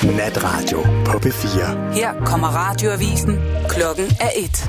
Natradio på P4. Her kommer radioavisen. Klokken er 1.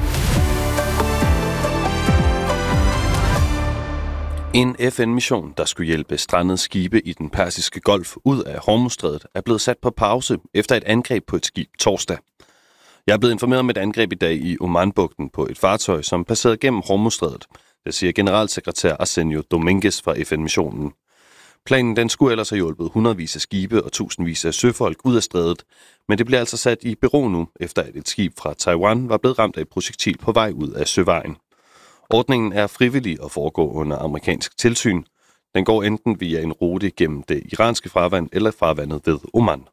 En FN-mission, der skulle hjælpe strandede skibe i den Persiske Golf ud af Hormuzstrædet, er blevet sat på pause efter et angreb på et skib torsdag. Jeg er blevet informeret om et angreb i dag i Omanbugten på et fartøj, som passerede gennem Hormuzstrædet. Det siger generalsekretær Arsenio Dominguez fra FN-missionen. Planen den skulle ellers have hjulpet hundredvis af skibe og tusindvis af søfolk ud af strædet, men det bliver altså sat i bero nu, efter at et skib fra Taiwan var blevet ramt af et projektil på vej ud af søvejen. Ordningen er frivillig og foregår under amerikansk tilsyn. Den går enten via en rute gennem det iranske farvand eller farvandet ved Oman.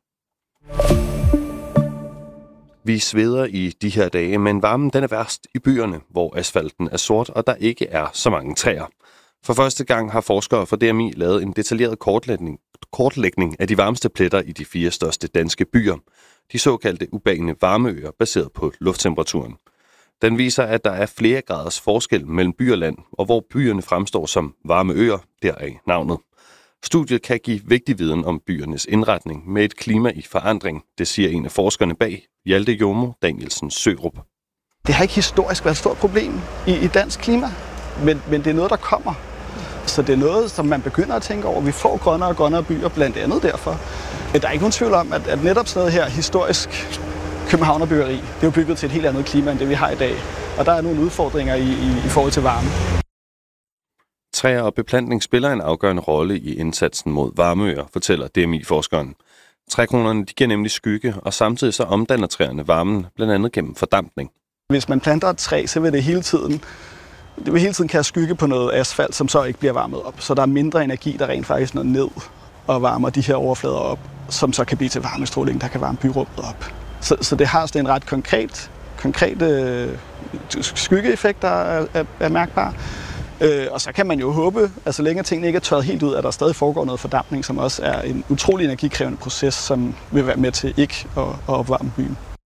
Vi sveder i de her dage, men varmen den er værst i byerne, hvor asfalten er sort og der ikke er så mange træer. For første gang har forskere fra DMI lavet en detaljeret kortlægning af de varmeste pletter i de 4 største danske byer. De såkaldte urbane varmeøer baseret på lufttemperaturen. Den viser, at der er flere graders forskel mellem by og land, og hvor byerne fremstår som varme øer, deraf navnet. Studiet kan give vigtig viden om byernes indretning med et klima i forandring, det siger en af forskerne bag, Hjalte Jomo Danielsen Sørup. Det har ikke historisk været et stort problem i dansk klima, men det er noget, der kommer. Så det er noget, som man begynder at tænke over. Vi får grønnere og grønnere byer, blandt andet derfor. Der er ikke nogen tvivl om, at netop sådan noget her historisk københavnerbyggeri, det er jo bygget til et helt andet klima, end det vi har i dag. Og der er nogle udfordringer i forhold til varme. Træer og beplantning spiller en afgørende rolle i indsatsen mod varmeøer, fortæller DMI-forskeren. Trækronerne de giver nemlig skygge, og samtidig så omdanner træerne varmen, blandt andet gennem fordampning. Hvis man planter et træ, så vil det hele tiden kaste skygge på noget asfalt, som så ikke bliver varmet op. Så der er mindre energi, der rent faktisk når ned og varmer de her overflader op, som så kan blive til varmestråling, der kan varme byrummet op. Så det har sådan en ret konkret skyggeeffekt, der er mærkbar. Og så kan man jo håbe, at så længe tingene ikke er tørret helt ud, at der stadig foregår noget fordampning, som også er en utrolig energikrævende proces, som vil være med til ikke at opvarme byen.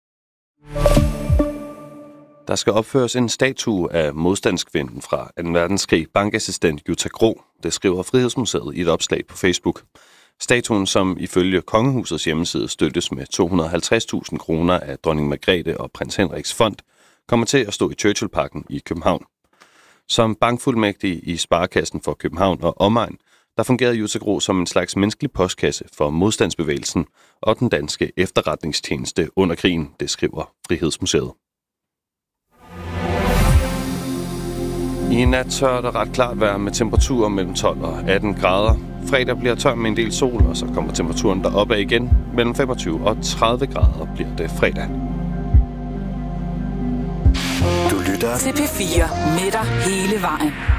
Der skal opføres en statue af modstandskvinden fra 2. verdenskrig, bankassistent Jutta Gro. Det skriver Frihedsmuseet i et opslag på Facebook. Statuen, som ifølge Kongehusets hjemmeside støttes med 250.000 kroner af dronning Margrethe og prins Henriks fond, kommer til at stå i Churchillparken i København. Som bankfuldmægtig i Sparekassen for København og omegn, der fungerede Jutta Gro som en slags menneskelig postkasse for modstandsbevægelsen og den danske efterretningstjeneste under krigen, det skriver Frihedsmuseet. I nat tør der ret klart være med temperaturer mellem 12 og 18 grader. Fredag bliver tør med en del sol, og så kommer temperaturen deropad igen. Mellem 25 og 30 grader bliver det fredag. Du lytter til P4 med dig hele vejen.